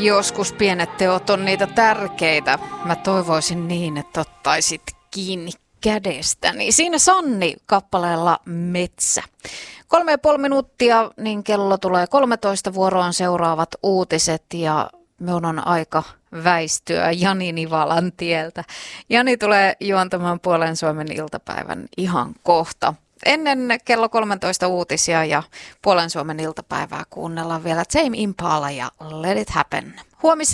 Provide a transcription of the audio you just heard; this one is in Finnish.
Joskus pienet teot on niitä tärkeitä. Mä toivoisin niin, että ottaisit kiinni kädestäni. Siinä Sanni kappaleella Metsä. 3,5 minuuttia, niin kello tulee 13, vuoroon seuraavat uutiset ja minun on aika väistyä Jani Nivalan tieltä. Jani tulee juontamaan Puolen Suomen iltapäivän ihan kohta. Ennen kello 13 uutisia ja Puolen Suomen iltapäivää kuunnellaan vielä Tame Impala ja Let It Happen. Huomisen